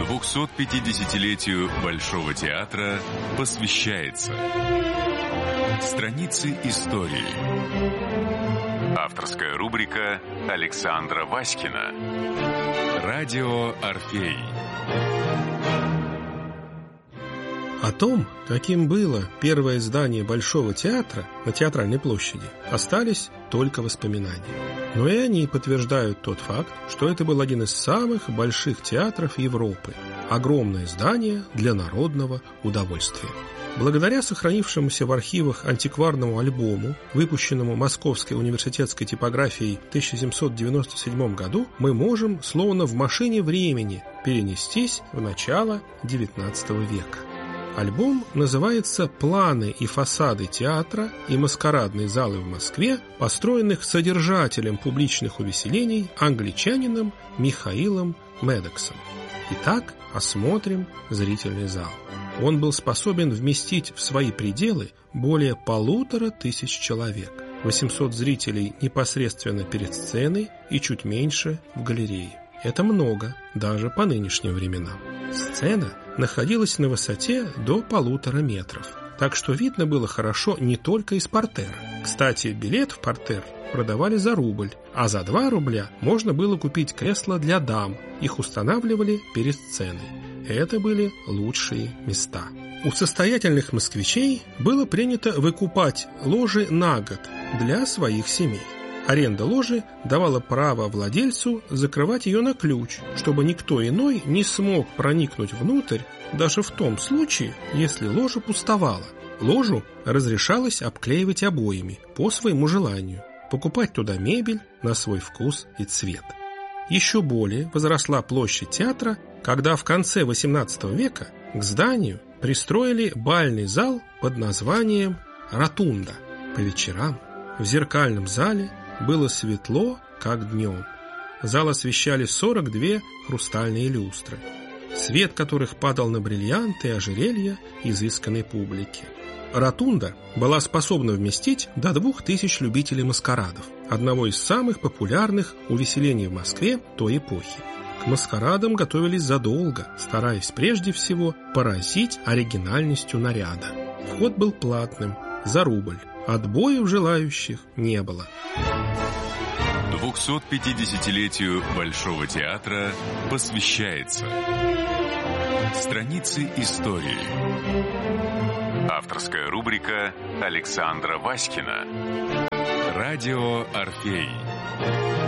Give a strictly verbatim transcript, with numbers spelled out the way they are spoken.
двухсот пятидесятилетию Большого театра посвящается страницы истории. Авторская рубрика Александра Васькина. Радио Орфей. О том, каким было первое здание Большого театра на Театральной площади, остались только воспоминания. Но и они подтверждают тот факт, что это был один из самых больших театров Европы. Огромное здание для народного удовольствия. Благодаря сохранившемуся в архивах антикварному альбому, выпущенному Московской университетской типографией в тысяча семьсот девяносто седьмом году, мы можем, словно в машине времени, перенестись в начало девятнадцатого века. Альбом называется «Планы и фасады театра и маскарадные залы в Москве, построенных содержателем публичных увеселений англичанином Михаилом Медоксом». Итак, осмотрим зрительный зал. Он был способен вместить в свои пределы более полутора тысяч человек. восемьсот зрителей непосредственно перед сценой и чуть меньше в галерее. Это много, даже по нынешним временам. Сцена находилась на высоте до полутора метров, так что видно было хорошо не только из портера. Кстати, билет в портер продавали за рубль, а за два рубля можно было купить кресла для дам. Их устанавливали перед сценой. Это были лучшие места. У состоятельных москвичей было принято выкупать ложи на год для своих семей. Аренда ложи давала право владельцу закрывать ее на ключ, чтобы никто иной не смог проникнуть внутрь, даже в том случае, если ложа пустовала. Ложу разрешалось обклеивать обоями по своему желанию, покупать туда мебель на свой вкус и цвет. Еще более возросла площадь театра, когда в конце восемнадцатого века к зданию пристроили бальный зал под названием «Ротунда». По вечерам в зеркальном зале было светло, как днем. Зал освещали сорок две хрустальные люстры, свет которых падал на бриллианты и ожерелья изысканной публики. Ротунда была способна вместить до двух тысяч любителей маскарадов, одного из самых популярных увеселений в Москве той эпохи. К маскарадам готовились задолго, стараясь прежде всего поразить оригинальностью наряда. Вход был платным, за рубль. Отбоев желающих не было. двухсот пятидесятилетию Большого театра посвящается страницы истории. Авторская рубрика Александра Васькина. Радио Орфей.